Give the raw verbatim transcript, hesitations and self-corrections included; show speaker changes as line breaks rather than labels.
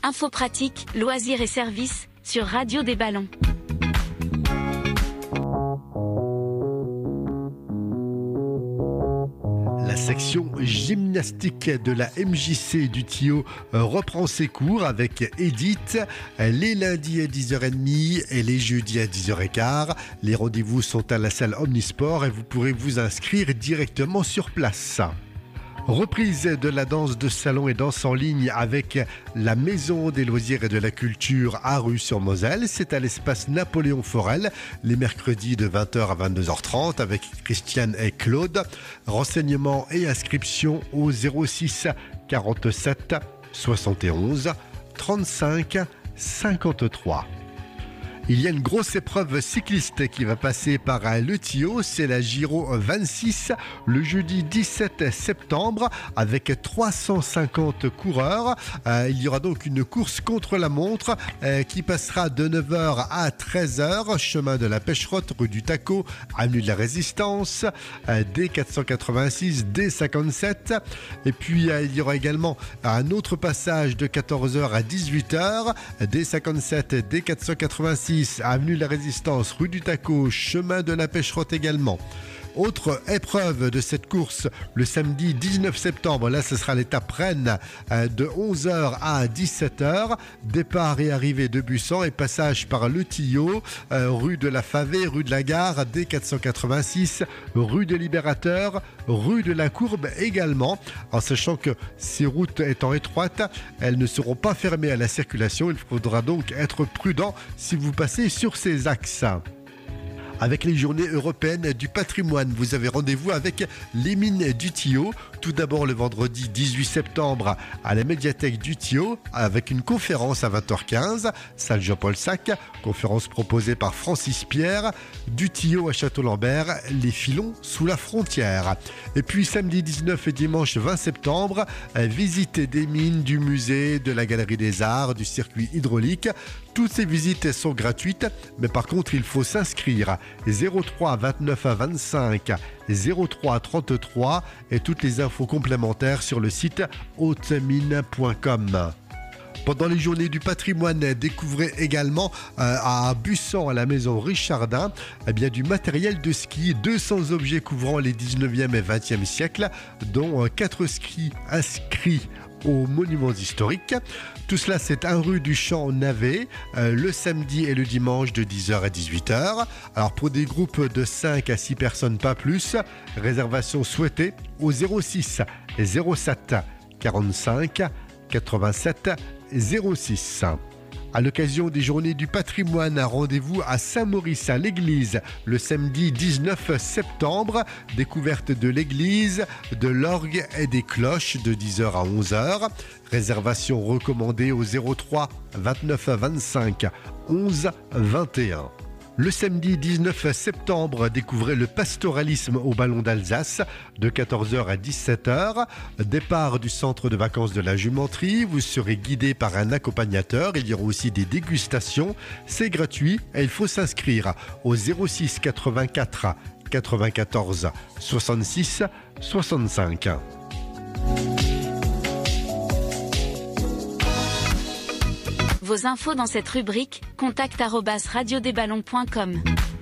infos pratiques, loisirs et services sur Radio des Ballons.
La section gymnastique de la M J C du Thillot reprend ses cours avec Edith les lundis à dix heures trente et les jeudis à dix heures quinze. Les rendez-vous sont à la salle Omnisport et vous pourrez vous inscrire directement sur place. Reprise de la danse de salon et danse en ligne avec la Maison des loisirs et de la culture à Rue-sur-Moselle. C'est à l'espace Napoléon Forel, les mercredis de vingt heures à vingt-deux heures trente avec Christiane et Claude. Renseignements et inscriptions au zéro six quarante-sept soixante et onze trente-cinq cinquante-trois. Il y a une grosse épreuve cycliste qui va passer par le Thillot, c'est la Giro vingt-six le jeudi dix-sept septembre avec trois cent cinquante coureurs. Euh, il y aura donc une course contre la montre euh, qui passera de neuf heures à treize heures, chemin de la Pêcherotte, rue du Taco, avenue de la Résistance, euh, D quatre cent quatre-vingt-six, D cinquante-sept. Et puis euh, il y aura également un autre passage de quatorze heures à dix-huit heures, D cinquante-sept, D quatre cent quatre-vingt-six, avenue de la Résistance, rue du Taco, chemin de la Pêcherotte également. Autre épreuve de cette course, le samedi dix-neuf septembre, là ce sera l'étape Rennes de onze heures à dix-sept heures, départ et arrivée de Bussan et passage par le Thillot, euh, rue de la Favée, rue de la Gare, D quatre cent quatre-vingt-six, rue des Libérateurs, rue de la Courbe également, en sachant que ces routes étant étroites, elles ne seront pas fermées à la circulation, il faudra donc être prudent si vous passez sur ces axes. Avec les journées européennes du patrimoine, vous avez rendez-vous avec les mines du Thillot. Tout d'abord le vendredi dix-huit septembre à la médiathèque du Thillot avec une conférence à vingt heures quinze, salle Jean-Paul Sac, conférence proposée par Francis Pierre, du Thillot à Château-Lambert, les filons sous la frontière. Et puis samedi dix-neuf et dimanche vingt septembre, visite des mines, du musée, de la galerie des arts, du circuit hydraulique. Toutes ces visites sont gratuites, mais par contre il faut s'inscrire. zéro trois vingt-neuf vingt-cinq zéro trois trente-trois et toutes les infos complémentaires sur le site haute mine point com. Pendant les journées du patrimoine, découvrez également euh, à Bussan, à la maison Richardin, eh bien, du matériel de ski, deux cents objets couvrant les dix-neuvième et vingtième siècles, dont euh, quatre skis inscrits aux monuments historiques. Tout cela, c'est un rue du Champ-Navet, euh, le samedi et le dimanche de dix heures à dix-huit heures. Alors pour des groupes de cinq à six personnes, pas plus, réservation souhaitée au zéro six zéro sept quarante-cinq quatre-vingt-sept zéro six. À l'occasion des journées du patrimoine, un rendez-vous à Saint-Maurice à l'église le samedi dix-neuf septembre. Découverte de l'église, de l'orgue et des cloches de dix heures à onze heures. Réservation recommandée au zéro trois vingt-neuf vingt-cinq onze vingt et un. Le samedi dix-neuf septembre, découvrez le pastoralisme au Ballon d'Alsace de quatorze heures à dix-sept heures. Départ du centre de vacances de la Jumenterie. Vous serez guidé par un accompagnateur. Il y aura aussi des dégustations. C'est gratuit et il faut s'inscrire au zéro six quatre-vingt-quatre quatre-vingt-quatorze soixante-six soixante-cinq.
Vos infos dans cette rubrique, contact arobase radio des ballons point com.